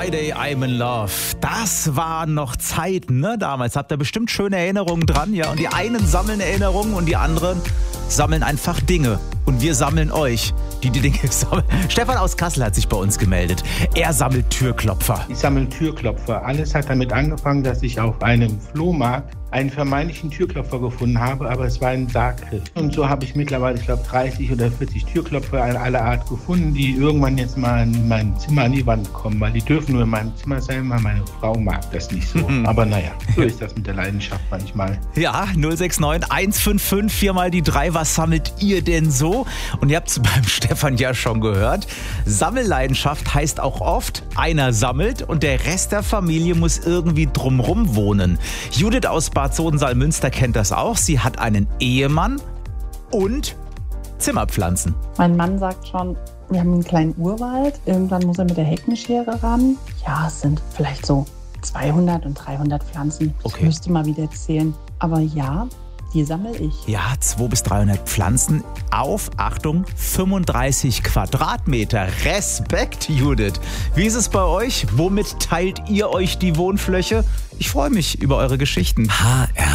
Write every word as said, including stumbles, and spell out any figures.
Friday, I'm in Love. Das waren noch Zeiten, ne? Damals habt ihr bestimmt schöne Erinnerungen dran, ja? Und die einen sammeln Erinnerungen und die anderen sammeln einfach Dinge. Und wir sammeln euch, die die Dinge sammeln. Stefan aus Kassel hat sich bei uns gemeldet. Er sammelt Türklopfer. Ich sammle Türklopfer. Alles hat damit angefangen, dass ich auf einem Flohmarkt einen vermeintlichen Türklopfer gefunden habe, aber es war ein Sarggriff. Und so habe ich mittlerweile, ich glaube, dreißig oder vierzig Türklopfer aller Art gefunden, die irgendwann jetzt mal in mein Zimmer an die Wand kommen, weil die dürfen nur in meinem Zimmer sein, weil meine Frau mag das nicht so. Mhm. Aber naja, so ist das mit der Leidenschaft manchmal. Ja, null sechs neun eins fünf fünf vier mal die drei. Was sammelt ihr denn so? Und ihr habt es beim Stefan ja schon gehört. Sammelleidenschaft heißt auch oft, einer sammelt und der Rest der Familie muss irgendwie drumrum wohnen. Judith aus Bad Sodensaal-Münster kennt das auch. Sie hat einen Ehemann und Zimmerpflanzen. Mein Mann sagt schon, wir haben einen kleinen Urwald. Irgendwann muss er mit der Heckenschere ran. Ja, es sind vielleicht so zweihundert und dreihundert Pflanzen. Ich Okay. müsste mal wieder zählen. Aber ja, die sammle ich. Ja, zweihundert bis dreihundert Pflanzen auf, Achtung, fünfunddreißig Quadratmeter. Respekt, Judith. Wie ist es bei euch? Womit teilt ihr euch die Wohnfläche? Ich freue mich über eure Geschichten. H R